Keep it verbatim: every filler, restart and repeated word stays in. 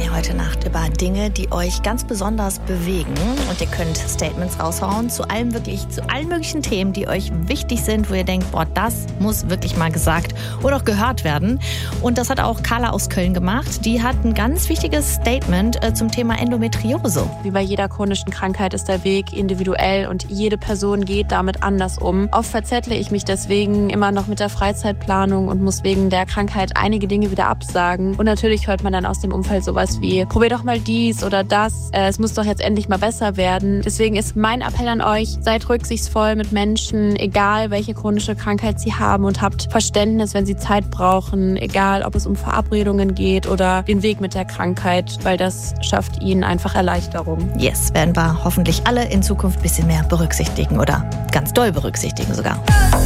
wir heute Nacht über Dinge, die euch ganz besonders bewegen. Und ihr könnt Statements raushauen zu allem wirklich, zu allen möglichen Themen, die euch wichtig sind, wo ihr denkt, boah, das muss wirklich mal gesagt oder auch gehört werden. Und das hat auch Carla aus Köln gemacht. Die hat ein ganz wichtiges Statement äh, zum Thema Endometriose. Wie bei jeder chronischen Krankheit ist der Weg individuell und jede Person geht damit anders um. Oft verzettle ich mich deswegen immer noch mit der Freizeitplanung und muss wegen der Krankheit einige Dinge wieder absagen. Und natürlich hört man dann aus dem Umfeld sowas wie, probier doch mal dies oder das. Äh, es muss doch jetzt endlich mal besser werden. Deswegen ist mein Appell an euch, seid rücksichtsvoll mit Menschen, egal welche chronische Krankheit sie haben, und habt Verständnis, wenn sie Zeit brauchen, egal ob es um Verabredungen geht oder den Weg mit der Krankheit, weil das schafft ihnen einfach Erleichterung. Yes, werden wir hoffentlich alle in Zukunft ein bisschen mehr berücksichtigen oder ganz doll berücksichtigen sogar.